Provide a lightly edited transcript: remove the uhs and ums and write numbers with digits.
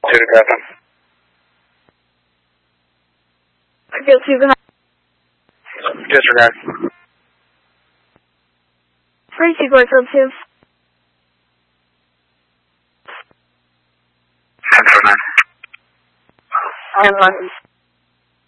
Gotham. Disregard. 32 Garfield 2. 10-9. I'm on.